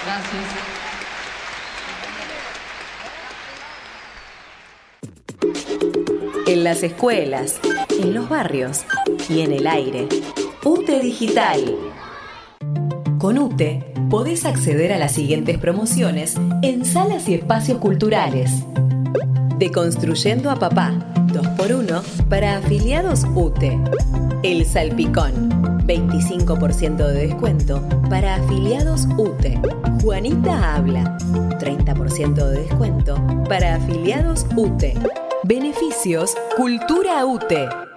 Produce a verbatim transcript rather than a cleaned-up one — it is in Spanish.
Gracias. En las escuelas, en los barrios y en el aire. UTE Digital. Con UTE podés acceder a las siguientes promociones en salas y espacios culturales. Deconstruyendo a Papá, dos por uno para afiliados UTE. El Salpicón, veinticinco por ciento de descuento para afiliados UTE. Juanita Habla, treinta por ciento de descuento para afiliados UTE. Beneficios Cultura UTE.